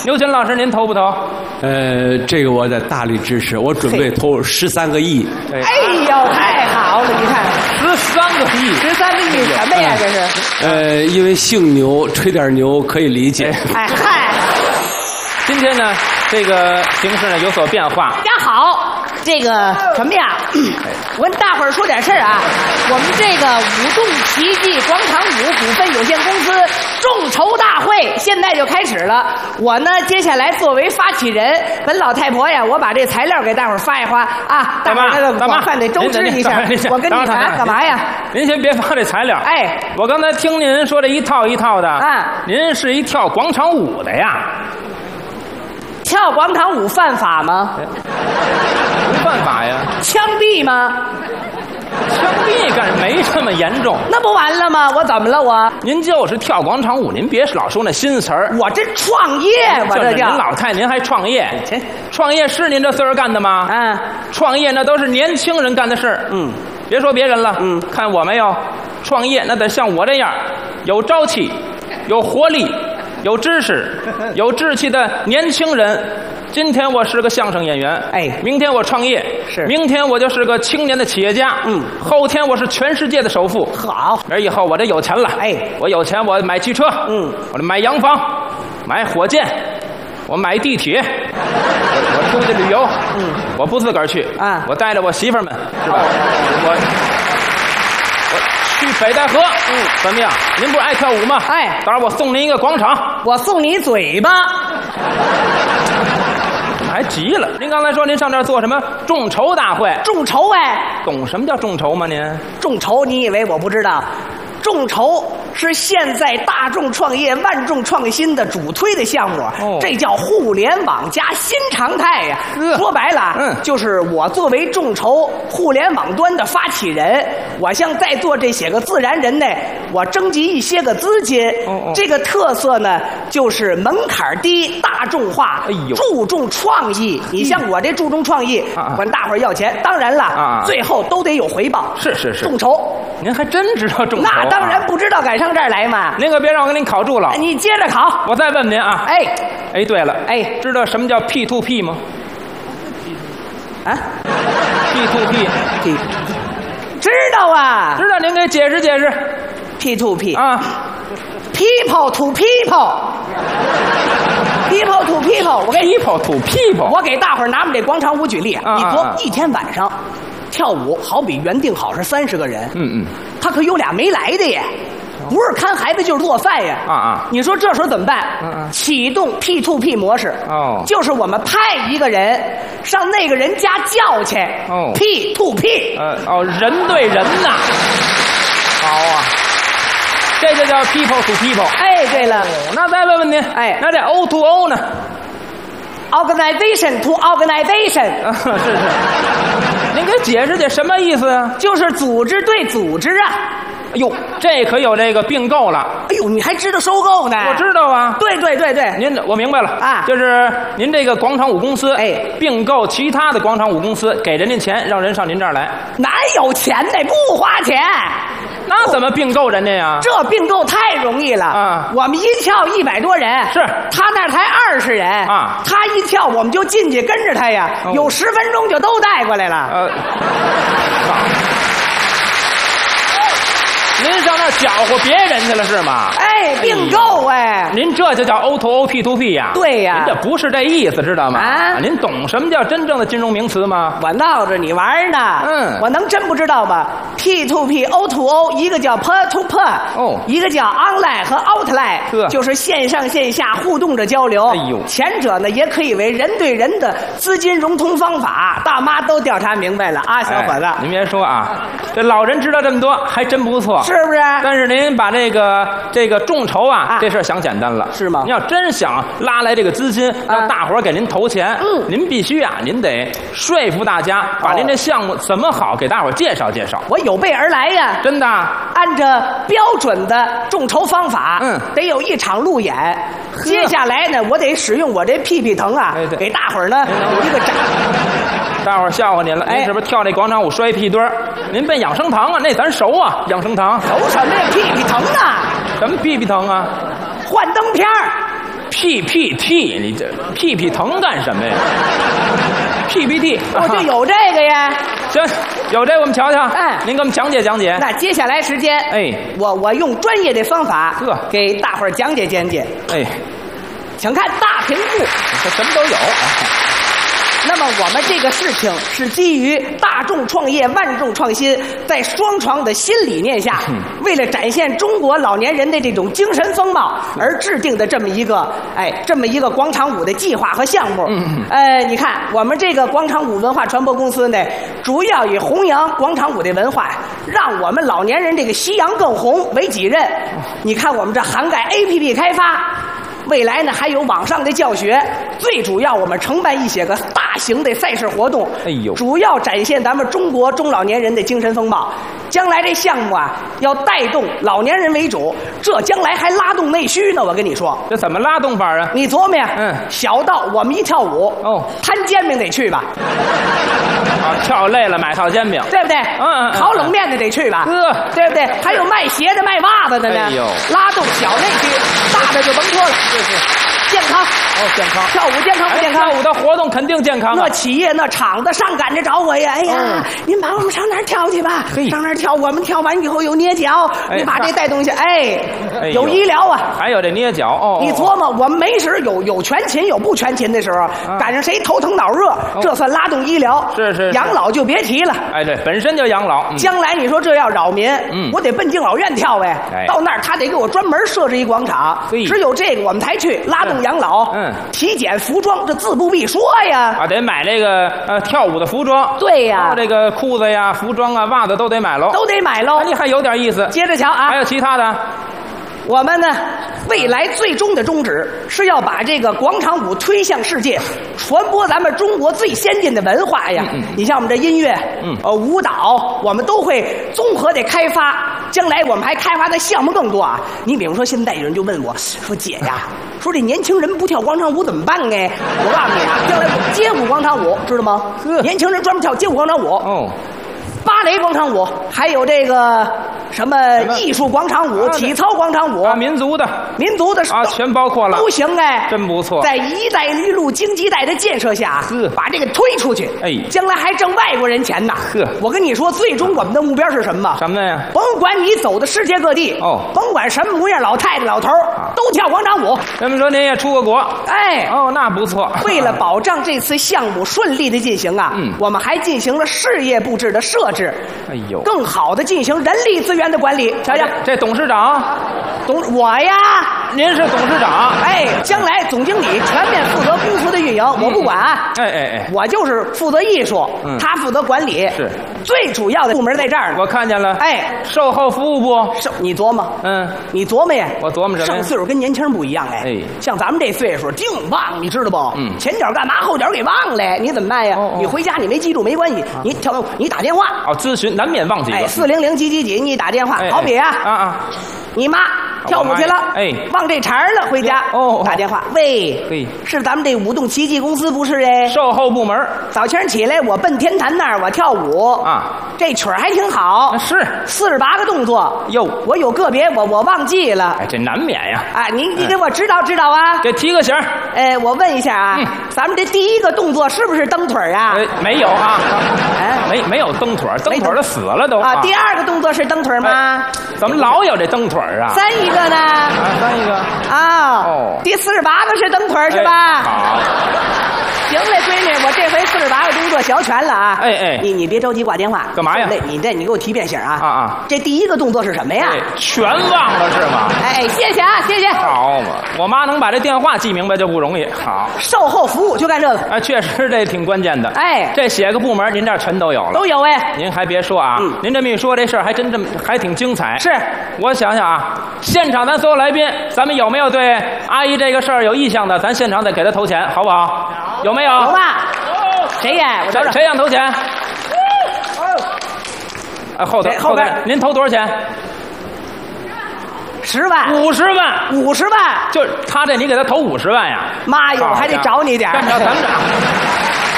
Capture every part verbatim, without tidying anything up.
刘群老师，您投不投？ 呃，这个我得大力支持，我准备投十三个亿。 哎呦，太好了！你看， 十三个亿， 十三个亿什么呀？这是？ 呃，因为姓牛，吹点牛可以理解。 哎嗨， 今天呢，这个形势呢有所变化。 大家好，这个什么呀？我跟大伙儿说点事儿啊。我们这个舞动奇迹广场舞股份有限公司众筹大会现在就开始了。我呢，接下来作为发起人，本老太婆呀，我把这材料给大伙儿发一发啊，大伙儿那个广泛得周知一下。我跟你谈干嘛呀？ 您先别发这材料。 哎， 我刚才听您说这一套一套的啊， 您是一跳广场舞的呀？ 跳广场舞犯法吗？ 不犯法呀。 枪毙吗？ 枪毙干没这么严重。 那不完了吗？我怎么了我？ 您就是跳广场舞，您别老说那新词儿。 我这创业，我这叫。 您老太您还创业？创业是您这岁数干的吗？ 嗯， 创业那都是年轻人干的事儿。 嗯， 别说别人了。 嗯， 看我没有，创业那得像我这样，有朝气，有活力。有知识、有志气的年轻人，今天我是个相声演员， 哎， 明天我创业， 是， 明天我就是个青年的企业家， 嗯， 后天我是全世界的首富， 好， 而以后我这有钱了， 哎， 我有钱我买汽车， 嗯， 我买洋房，买火箭，我买地铁，我我出去旅游， 嗯， 我不自个儿去啊， 我带着我媳妇儿们，是吧？我。去北戴河，嗯，怎么样？您不是爱跳舞吗？ 哎， 到时候我送您一个广场， 我送你嘴巴。 还急了？您刚才说您上这儿做什么众筹大会？ 众筹哎， 懂什么叫众筹吗？您众筹，你以为我不知道？众筹是现在大众创业、万众创新的主推的项目， 哦、 这叫互联网加新常态呀、 呃。 说白了， 嗯， 就是我作为众筹互联网端的发起人，我向在座这些个自然人呢，我征集一些个资金。 哦哦， 这个特色呢，就是门槛低、大众化， 哎呦， 注重创意。你像我这注重创意， 啊、 管大伙儿要钱，当然了， 啊， 最后都得有回报。 是是是， 众筹。 您还真知道众筹？ 那当然不知道，敢上这儿来嘛？ 您可别让我给您考住了。 你接着考。 我再问问您啊。 哎， 哎，对了， 哎， 知道什么叫 P to P 吗？ 啊 ？P to P， 知道啊？ 知道，您给解释解释。 P to P 啊 ，People to People。People to people， 我给 people to people， 我给大伙儿拿我们这广场舞举例。 啊、 你说一天晚上跳舞，好比原定好是三十个人， 嗯嗯， 他可有俩没来的耶，不是看孩子就是做饭呀。 啊啊！ 你说这时候怎么办？ 嗯嗯， 启动 P to P 模式。 哦， 就是我们派一个人上那个人家叫去。 哦 ，P to P。 呃哦，人对人呐。好啊。这就叫 people to people。 哎，对了， 那再问问您， 哎， 那这 O to O 呢 ？Organization to organization。 啊，是是。您给解释解什么意思啊？ 就是组织对组织啊。 哎呦，这可有这个并购了。 哎呦，你还知道收购呢？ 我知道啊。 对对对对， 您我明白了啊， 就是您这个广场舞公司， 哎， 并购其他的广场舞公司，给人家钱，让人上您这儿来。 哪有钱呢？不花钱。 那怎么并购人家呀？ 这并购太容易了啊！ 我们一跳一百多人， 是他那才二十人啊！ 他一跳，我们就进去跟着他呀， 哦、 有十分钟就都带过来了。 呃，您上那搅和别人去了是吗？ 哎，并购哎， 您这就叫 O to O P to P 呀？ 对呀， 您这不是这意思，知道吗？ 啊， 您懂什么叫真正的金融名词吗？ 我闹着你玩呢， 嗯， 我能真不知道吗 ？P to P、O to O， 一个叫 Peer to Peer， 哦， 一个叫 Online 和 Outline， 就是线上线下互动着交流。 哎呦， 前者呢也可以为人对人的资金融通方法，大妈都调查明白了啊，小伙子。 哎、您别说啊，这老人知道这么多，还真不错， 是不是？ 但是您把这个这个众筹啊，啊这事儿想简单了， 是吗？ 您要真想拉来这个资金，让大伙儿给您投钱，嗯，您必须啊，您得说服大家，把您这项目怎么好给大伙儿介绍介绍。 我有备而来呀， 真的， 按照标准的众筹方法， 嗯， 得有一场路演。接下来呢，我得使用我这屁屁疼啊， 哎、 给大伙儿呢有一个展。 大伙儿笑话您了，您是不是跳这广场舞摔屁墩儿？您奔养生堂啊？那咱熟啊，养生堂熟什么呀？屁屁疼啊！ 什么屁屁疼啊？ 幻灯片儿。 P P T， 你这 P P 腾干什么呀 ？P P T， 我就有这个呀。 行，有这我们瞧瞧。 哎， 您给我们讲解讲解。 那接下来时间， 哎， 我我用专业的方法， 呵， 给大伙儿讲解讲解。 哎， 请看大屏幕， 这什么都有。 那么我们这个事情是基于大众创业万众创新，在双创的新理念下， 嗯、 为了展现中国老年人的这种精神风貌而制定的这么一个哎这么一个广场舞的计划和项目。 嗯呃，你看我们这个广场舞文化传播公司呢，主要以弘扬广场舞的文化，让我们老年人这个夕阳更红为己任。你看我们这涵盖 A P P 开发。未来呢，还有网上的教学，最主要我们承办一些个大型的赛事活动， 哎呦， 主要展现咱们中国中老年人的精神风貌。将来这项目啊，要带动老年人为主，这将来还拉动内需呢。我跟你说， 这怎么拉动法啊？ 你琢磨呀， 嗯， 小到我们一跳舞， 哦， 摊煎饼得去吧？ 啊，跳累了买套煎饼， 对不对？ 嗯嗯， 烤冷面的得去吧？ 呵， 对不对？还有卖鞋的、卖袜子的呢。 哎呦， 拉动小内需，大的就甭说了。 是是。 健康哦，健康， 跳舞健康不健康？ 跳舞的活动肯定健康、啊。 那企业那厂子上赶着找我呀！哎呀，哦、您把我们上哪儿跳去吧？上哪儿跳？我们跳完以后有捏脚，哎、你把这带动去。哎，哎有医疗啊， 还有这捏脚哦。 你琢磨，我们没时有有全勤有不全勤的时候，啊、赶上谁头疼脑热，哦、这算拉动医疗。 是 是, 是。 养老就别提了。 哎，对，本身就养老。 嗯、将来你说这要扰民， 嗯， 我得奔敬老院跳呗。 哎， 到那儿他得给我专门设置一广场，只有这个我们才去拉动养老。 嗯。 体检服装这自不必说呀， 啊，得买这个呃跳舞的服装， 对呀， 这个裤子呀、服装啊、袜子都得买喽， 都得买喽。 你还有点意思， 接着瞧啊， 还有其他的。 我们呢，未来最终的宗旨是要把这个广场舞推向世界，传播咱们中国最先进的文化呀。嗯嗯、你像我们这音乐， 嗯， 呃，舞蹈，我们都会综合的开发。将来我们还开发的项目更多啊！你比如说，现在有人就问我说：“姐呀，说这年轻人不跳广场舞怎么办呢？”我告诉你啊，将来我街舞广场舞知道吗？年轻人专门跳街舞广场舞。 哦。 芭蕾广场舞，还有这个什么艺术广场舞、体操广场舞啊，民族的、 民族的啊，全包括了， 都行哎， 真不错。 在一带一路经济带的建设下，把这个推出去， 哎， 将来还挣外国人钱呢。 呵， 我跟你说，最终我们的目标是什么？ 什么呀？ 甭管你走的世界各地， 哦， 甭管什么模样，老太太、老头都跳广场舞。 这么说您也出过国？ 哎， 哦，那不错。 为了保障这次项目顺利的进行啊， 嗯， 我们还进行了事业布置的设置。 哎呦。 更好的进行人力资源的管理，瞧瞧， 这董事长， 董我呀， 您是董事长， 哎，将来总经理全面负责公司的运营，嗯、我不管， 哎哎哎， 我就是负责艺术， 嗯、 他负责管理， 是最主要的部门在这儿。 我看见了， 哎， 售后服务部， 售你琢磨， 嗯， 你琢磨呀， 我琢磨什么？ 上岁数跟年轻人不一样哎， 哎， 像咱们这岁数净忘，你知道不？ 嗯， 前脚干嘛，后脚给忘了，你怎么办呀？ 哦哦你回家你没记住没关系，啊、你跳你打电话， 哦，咨询难免忘记。 哎，四零零几几几，你打电话， 哎、 好比啊， 啊啊， 你妈跳舞去了， 哎， 忘这茬了，回家哦， 打电话，喂， 嘿， 是咱们这舞动奇迹公司不是哎？ 售后部门， 早前起来我奔天坛那儿我跳舞啊， 这曲儿还挺好， 是四十八个动作哟， 我有个别我我忘记了， 哎，这难免呀， 啊，你你给我指导指导啊， 给提个醒， 哎，我问一下啊， 嗯、 咱们这第一个动作是不是蹬腿啊？ 哎，没有啊， 哎， 没没有蹬腿，蹬腿的死了都啊。第二个动作是蹬腿吗？ 哎、怎么老有这蹬腿啊？ 三一个呢？ 啊，三一个啊。 哦， 第四十八个是蹬腿是吧？ 哎、好。 行了，闺女，我这回四十八个动作学全了啊！ 哎哎， 你你别着急挂电话， 干嘛呀？ 你这你给我提遍醒啊！ 啊啊！ 这第一个动作是什么呀？ 哎、全忘了是吗？ 哎，谢谢啊，谢谢。 好嘛，我妈能把这电话记明白就不容易。好， 售后服务就干这个。 哎，确实这挺关键的。 哎， 这写个部门，您这儿全都有了。 都有哎。 您还别说啊，嗯、您这么一说，这事儿还真这么还挺精彩。 是， 我想想啊，现场咱所有来宾，咱们有没有对阿姨这个事儿有意向的？咱现场得给她投钱，好不好？有没有？ 有吧？谁呀？我找找。 谁想投钱？哎，后头后边， 您投多少钱？ 十万。 五十万。 五十万。 就他这，你给他投五十万呀？ 妈哟，还得找你点。 干着咱们这。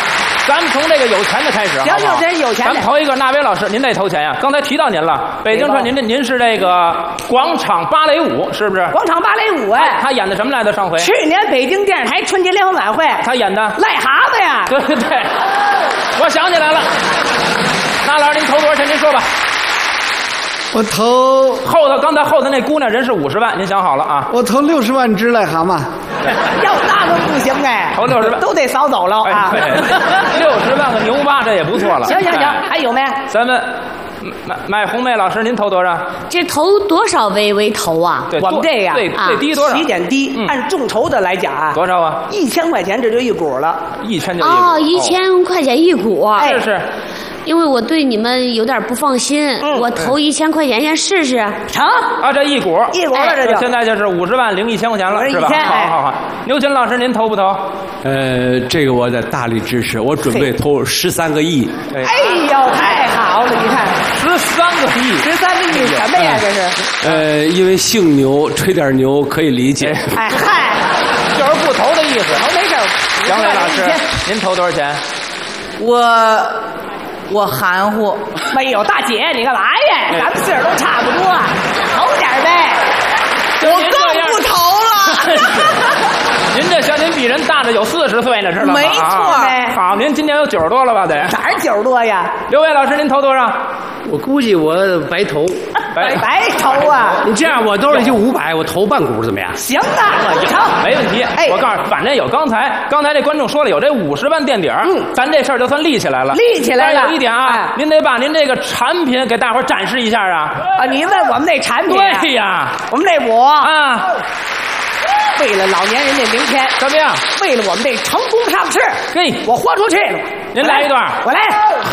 咱们从这个有钱的开始， 行行行，有钱的。 咱们头一个，那位老师，您得投钱呀。刚才提到您了，北京市您这您是这个广场芭蕾舞，是不是？ 广场芭蕾舞哎， 他演的什么来着？上回去年北京电视台春节联欢晚会， 他演的癞蛤蟆呀。 对对对，我想起来了。那老师您投多少钱？您说吧。 我投后头刚才后头那姑娘人是五十万，您想好了啊？ 我投六十万只癞蛤蟆。 要那个不行哎， 投六十万都得扫走了啊。 哎，六十万个牛蛙这也不错了。 行行行，还有没？ 咱们买买红梅老师，您投多少？ 这投多少为为投啊？ 对， 我们这样最最低多少？ 起点低，按众筹的来讲啊， 多少啊？ 一千块钱这就一股了。 一千就一股哦，一千块钱一股。 哎是是。 因为我对你们有点不放心， 嗯、 我投一千块钱先试试。 成啊，这一股一股了，这就现在就是五十万零一千块钱了，是吧？好好好，牛群老师您投不投？ 呃，这个我得大力支持，我准备投十三个亿。 哎呦，太好了！你看， 十三个亿， 十三个亿什么呀？这是？ 呃，因为姓牛，吹点牛可以理解。 哎嗨， 就是不投的意思。 投没事。 杨磊老师，您投多少钱？ 我。我含糊， 没有大姐，你干嘛呀？咱们岁数都差不多，投点呗。 我更不投了。 您这像您比人大着有四十岁呢，知道吗？ 没错呗。 好，您今年有九十多了吧？得哪儿九十多呀？ 刘伟老师，您投多少？ 我估计我白投， 白白投啊！ 你这样，我兜里就五百，我投半股怎么样？ 行啊，成， 没问题。 哎， 我告诉你，反正有刚才刚才这观众说了，有这五十万垫底儿，嗯，咱这事儿就算立起来了。 立起来了。 但有一点啊， 哎、 您得把您这个产品给大伙儿展示一下啊。 啊，你问我们那产品、 啊？对呀， 我们那舞啊。 为了老年人这明天怎么样？ 为了我们这成功上市， 嘿， 我豁出去了。 您来一段， 我来。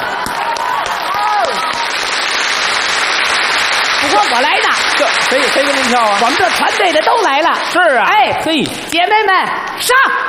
不光我来的， 这谁谁跟您跳啊？ 我们这团队的都来了。 是啊， 哎， 嘿， 姐妹们上。